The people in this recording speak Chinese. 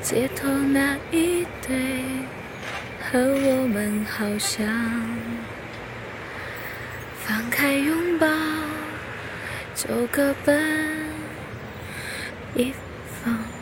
街头那一对和我们好像，放开拥抱就各奔一方。